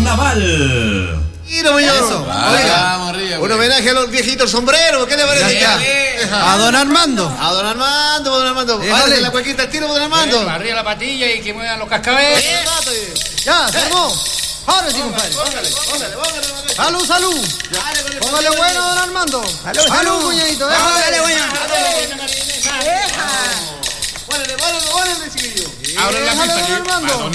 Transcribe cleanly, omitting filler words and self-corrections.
carnaval. Mira, eso. Oiga, un homenaje a los viejitos sombreros. ¿Qué le parece? A don Armando. A don Armando. Dale la cuequita al tiro, don Armando. Arriba la patilla y que muevan los cascabeles. Ya, se armó. Ahora sí, compadre. Póngale. Salud. Póngale bueno, don Armando. Salud, cuñadito. Dale, bueno. Póngale, chiquillo. Abren la pista, don Armando.